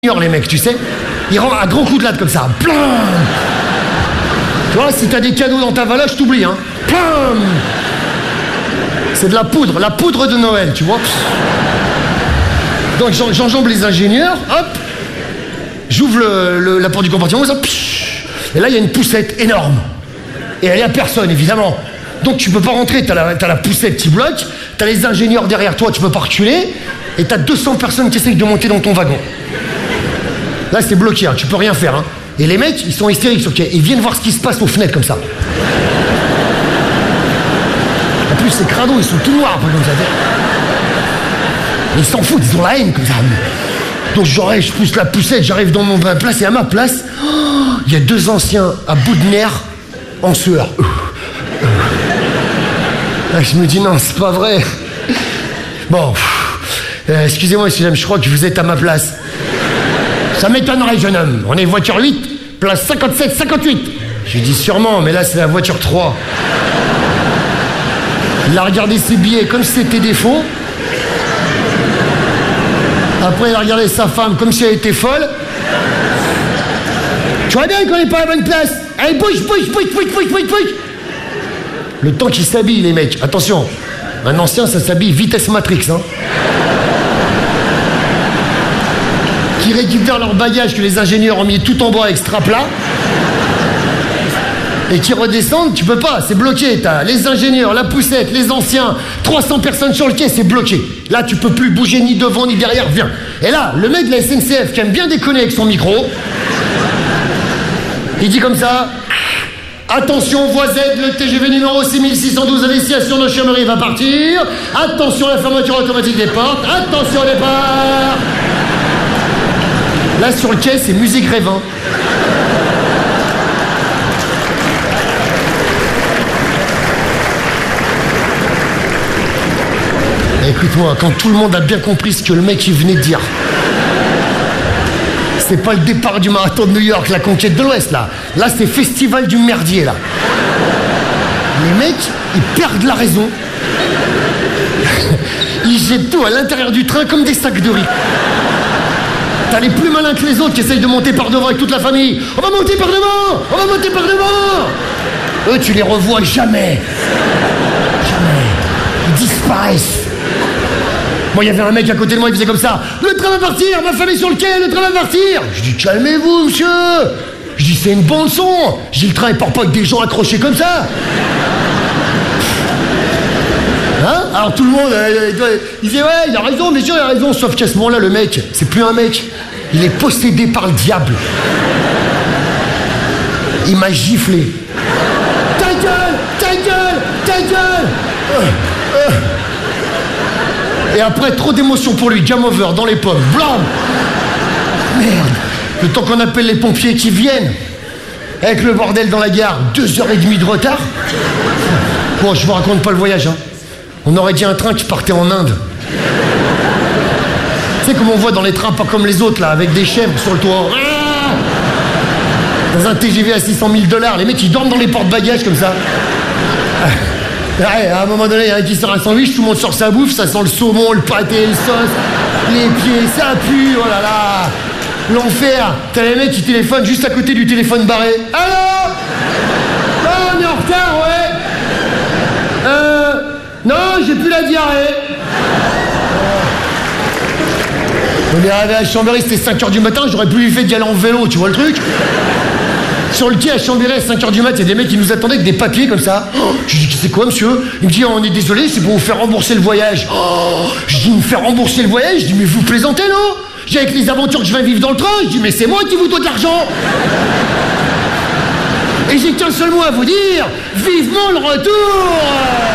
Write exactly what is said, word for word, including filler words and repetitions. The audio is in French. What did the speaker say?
les mecs, tu sais. Ils rentrent à gros coups de latte comme ça. Plein. Tu vois, si t'as des cadeaux dans ta valise, t'oublies, hein. Plein. C'est de la poudre, la poudre de Noël, tu vois. Donc j'enjambe les ingénieurs, hop. J'ouvre le, le, la porte du compartiment, ça, et là il y a une poussette énorme. Et il n'y a personne, évidemment. Donc tu peux pas rentrer, t'as la, t'as la poussette qui bloque, t'as les ingénieurs derrière toi, tu peux pas reculer, et t'as deux cents personnes qui essayent de monter dans ton wagon. Là c'est bloqué, hein, tu peux rien faire. Hein. Et les mecs, ils sont hystériques sur le quai, ils viennent voir ce qui se passe aux fenêtres comme ça. En plus c'est crado, ils sont tout noirs après comme ça. Ils s'en foutent, ils ont la haine comme ça. Donc j'aurais, je pousse la poussette, j'arrive dans mon place, et à ma place, il oh, y a deux anciens à bout de nerfs en sueur. Là, je me dis non, c'est pas vrai. Bon, euh, excusez-moi, excusez-moi, je crois que vous êtes à ma place. Ça m'étonnerait, jeune homme. On est voiture huit, place cinquante-sept cinquante-huit. Je lui dis sûrement, mais là c'est la voiture trois. Il a regardé ses billets comme si c'était des faux. Après, il a regardé sa femme comme si elle était folle. Tu vois bien qu'on n'est pas à la bonne place. Allez, bouge, bouge, bouge, bouge, bouge, bouge, bouge. Le temps qu'ils s'habillent, les mecs. Attention, un ancien, ça s'habille vitesse Matrix, hein. Qui récupèrent leur bagage que les ingénieurs ont mis tout en bas avec strap-là. Et qui redescendent, tu peux pas, c'est bloqué. T'as les ingénieurs, la poussette, les anciens, trois cents personnes sur le quai, c'est bloqué. Là, tu peux plus bouger ni devant ni derrière, viens. Et là, le mec de la S N C F qui aime bien déconner avec son micro, il dit comme ça: attention, voie Z, le T G V numéro six mille six cent douze à destination de Chambéry va partir. Attention, la fermeture automatique des portes. Attention au départ. Là, sur le quai, c'est musique Grévin. Écoute-moi, quand tout le monde a bien compris ce que le mec il venait de dire, c'est pas le départ du marathon de New York, la conquête de l'Ouest, là. Là, c'est festival du merdier, là. Les mecs, ils perdent la raison. Ils jettent tout à l'intérieur du train comme des sacs de riz. T'as les plus malins que les autres qui essayent de monter par devant avec toute la famille. On va monter par devant! On va monter par devant! Eux, tu les revois jamais. Jamais. Ils disparaissent. Moi, il y avait un mec à côté de moi, il faisait comme ça: le train va partir, ma famille sur le quai, le train va partir. Je dis: calmez-vous, monsieur. Je dis: c'est une bande son. Je dis: le train, il part pas avec des gens accrochés comme ça. Hein? Alors tout le monde, euh, il disait: ouais, il a raison, bien sûr, il a raison. Sauf qu'à ce moment-là, le mec, c'est plus un mec. Il est possédé par le diable. Il m'a giflé. Ta gueule, ta gueule, ta gueule. euh, euh. Et après, trop d'émotion pour lui, game over, dans les pommes, blam. Merde. Le temps qu'on appelle les pompiers qui viennent, avec le bordel dans la gare, deux heures et demie de retard. Bon, je vous raconte pas le voyage, hein. On aurait dit un train qui partait en Inde. Tu sais comme on voit dans les trains, pas comme les autres, là, avec des chèvres sur le toit. Dans un T G V à six cent mille dollars, les mecs, ils dorment dans les porte-bagages, comme ça. Ouais, à un moment donné, il y en a qui sort un sandwich, tout le monde sort sa bouffe, ça sent le saumon, le pâté, le sauce, les pieds, ça pue, oh là là. L'enfer. T'as les mecs qui téléphonent juste à côté du téléphone barré. Allô? Non, on est en retard, ouais. Euh... Non, j'ai plus la diarrhée. On est arrivé à Chambéry, c'était cinq heures du matin, j'aurais plus fait d'y aller en vélo, tu vois le truc? Sur le quai à Chambéry à cinq heures du mat, il y a des mecs qui nous attendaient avec des papiers comme ça. Oh, je dis: c'est quoi, monsieur? Il me dit: on est désolé, c'est pour vous faire rembourser le voyage. Oh, je dis: me faire rembourser le voyage? Je dis: mais vous plaisantez, non? J'ai avec les aventures que je vais vivre dans le train. Je dis: mais c'est moi qui vous dois de l'argent. Et j'ai qu'un seul mot à vous dire: vivement le retour.